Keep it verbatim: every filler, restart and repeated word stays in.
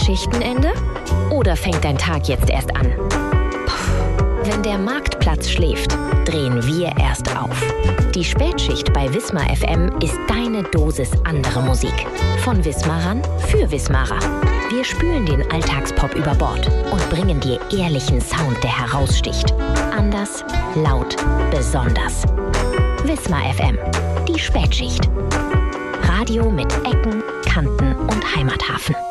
Schichtenende? Oder fängt dein Tag jetzt erst an? Puh, wenn der Marktplatz schläft, drehen wir erst auf. Die Spätschicht bei Wismar F M ist deine Dosis andere Musik. Von Wismarern für Wismarer. Wir spülen den Alltagspop über Bord und bringen dir ehrlichen Sound, der heraussticht. Anders, laut, besonders. Wismar F M, die Spätschicht. Radio mit Ecken, Kanten und Heimathafen.